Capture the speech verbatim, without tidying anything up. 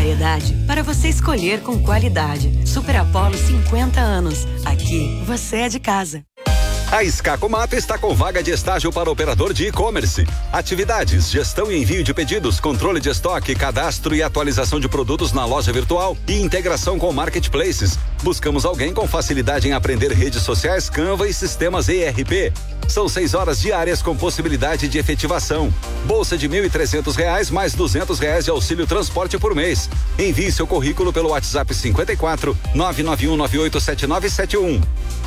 Variedade para você escolher com qualidade. Super Apollo cinquenta anos. Aqui você é de casa. A Escacomato está com vaga de estágio para operador de e-commerce. Atividades, gestão e envio de pedidos, controle de estoque, cadastro e atualização de produtos na loja virtual e integração com marketplaces. Buscamos alguém com facilidade em aprender redes sociais, Canva e sistemas E R P. São seis horas diárias com possibilidade de efetivação. Bolsa de mil e trezentos reais mais duzentos reais de auxílio transporte por mês. Envie seu currículo pelo WhatsApp cinquenta e quatro, nove nove um nove oito sete nove sete um.